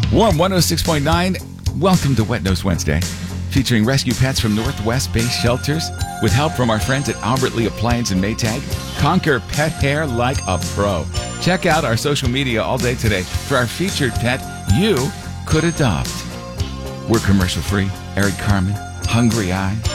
Warm 106.9. Welcome to Wet Nose Wednesday, featuring rescue pets from Northwest Base Shelters with help from our friends at Albert Lee Appliance in Maytag. Conquer pet hair like a pro. Check out our social media all day today for our featured pet you could adopt. We're commercial free. Eric Carmen, Hungry Eyes,